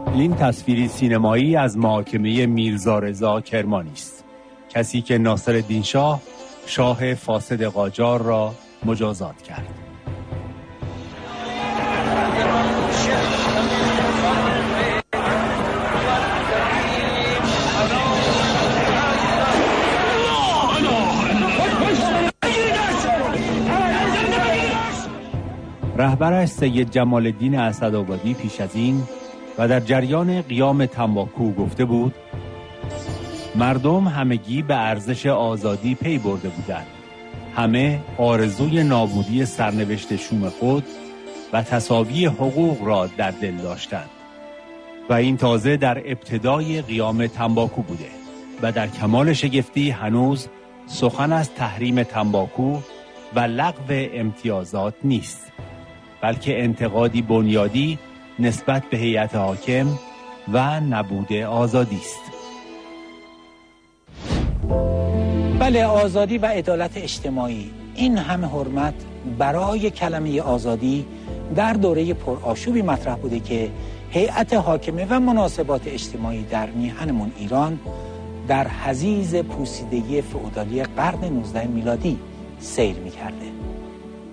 این تصویری سینمایی از محاکمه میرزا رضا کرمانی است، کسی که ناصرالدین شاه، شاه فاسد قاجار را مجازات کرد. رهبرش سید جمال الدین اسدآبادی پیش از این و در جریان قیام تنباکو گفته بود: مردم همگی به ارزش آزادی پی برده بودند. همه آرزوی نابودی سرنوشت شوم خود و تساوی حقوق را در دل داشتند و این تازه در ابتدای قیام تنباکو بوده و در کمال شگفتی هنوز سخن از تحریم تنباکو و لغو امتیازات نیست، بلکه انتقادی بنیادی نسبت به هیئت حاکم و نبود آزادی است. بله، آزادی و عدالت اجتماعی، این همه حرمت برای کلمه آزادی در دوره پرآشوبی مطرح بوده که هیئت حاکمه و مناسبات اجتماعی در میهنمون ایران در حضیض پوسیدگی فئودالی قرن 19 میلادی سیر می‌کرده.